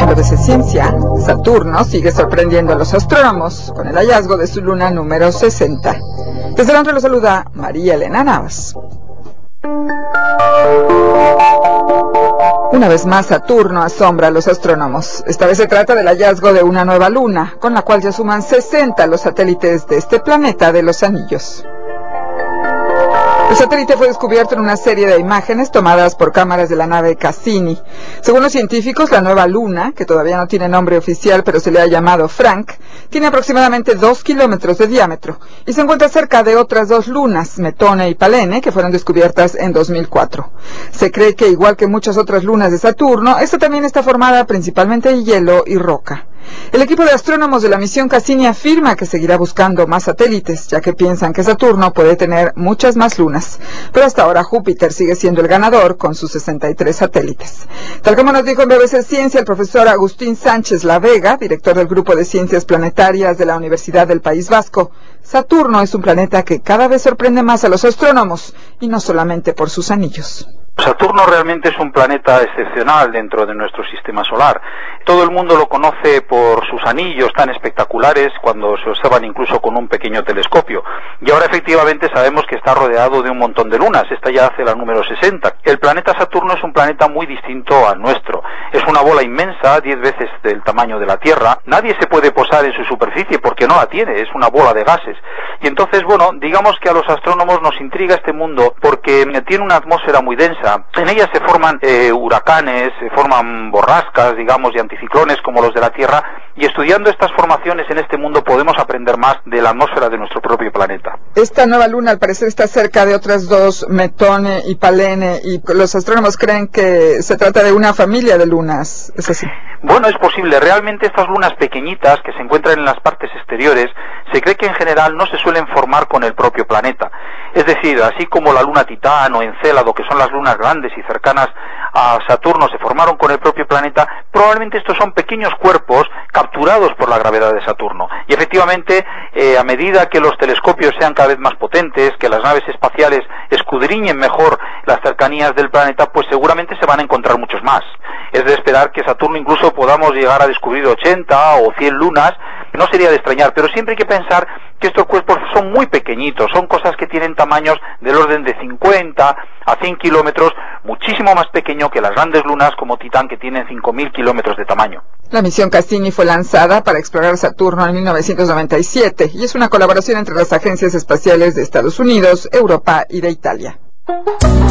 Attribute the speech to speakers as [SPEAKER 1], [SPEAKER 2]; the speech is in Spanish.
[SPEAKER 1] En BBC Ciencia, Saturno sigue sorprendiendo a los astrónomos con el hallazgo de su luna número 60. Desde Londres lo saluda María Elena Navas. Una vez más, Saturno asombra a los astrónomos. Esta vez se trata del hallazgo de una nueva luna, con la cual ya suman 60 los satélites de este planeta de los anillos. El satélite fue descubierto en una serie de imágenes tomadas por cámaras de la nave Cassini. Según los científicos, la nueva luna, que todavía no tiene nombre oficial pero se le ha llamado Frank, tiene aproximadamente 2 kilómetros de diámetro y se encuentra cerca de otras dos lunas, Metone y Palene, que fueron descubiertas en 2004. Se cree que, igual que muchas otras lunas de Saturno, esta también está formada principalmente de hielo y roca. El equipo de astrónomos de la misión Cassini afirma que seguirá buscando más satélites, ya que piensan que Saturno puede tener muchas más lunas. Pero hasta ahora Júpiter sigue siendo el ganador con sus 63 satélites. Tal como nos dijo en BBC Ciencia el profesor Agustín Sánchez La Vega, director del Grupo de Ciencias Planetarias de la Universidad del País Vasco, Saturno es un planeta que cada vez sorprende más a los astrónomos, y no solamente por sus anillos.
[SPEAKER 2] Saturno realmente es un planeta excepcional dentro de nuestro sistema solar. Todo el mundo lo conoce por sus anillos tan espectaculares cuando se observan incluso con un pequeño telescopio. Y ahora efectivamente sabemos que está rodeado de un montón de lunas. Esta ya hace la número 60. El planeta Saturno es un planeta muy distinto al nuestro. Es una bola inmensa, 10 veces del tamaño de la Tierra. Nadie se puede posar en su superficie porque no la tiene, es una bola de gases. Y entonces, bueno, digamos que a los astrónomos nos intriga este mundo porque tiene una atmósfera muy densa. En ella se forman huracanes, se forman borrascas, digamos, y anticiclones como los de la Tierra, y estudiando estas formaciones en este mundo podemos aprender más de la atmósfera de nuestro propio planeta.
[SPEAKER 1] Esta nueva luna al parecer está cerca de otras dos, Metone y Palene, y los astrónomos creen que se trata de una familia de lunas, ¿es así?
[SPEAKER 2] Bueno, es posible. Realmente estas lunas pequeñitas que se encuentran en las partes exteriores, se cree que en general no se suelen formar con el propio planeta. Es decir, así como la luna Titán o Encélado, que son las lunas grandes y cercanas a Saturno, se formaron con el propio planeta, probablemente estos son pequeños cuerpos capturados por la gravedad de Saturno. Y efectivamente, a medida que los telescopios sean cada vez más potentes, que las naves espaciales escudriñen mejor las cercanías del planeta, pues seguramente se van a encontrar muchos más. Es de esperar que Saturno incluso podamos llegar a descubrir 80 o 100 lunas. No sería de extrañar, pero siempre hay que pensar que estos cuerpos son muy pequeñitos, son cosas que tienen tamaños del orden de 50 a 100 kilómetros, muchísimo más pequeño que las grandes lunas como Titán, que tienen 5.000 kilómetros de tamaño.
[SPEAKER 1] La misión Cassini fue lanzada para explorar Saturno en 1997 y es una colaboración entre las agencias espaciales de Estados Unidos, Europa y de Italia.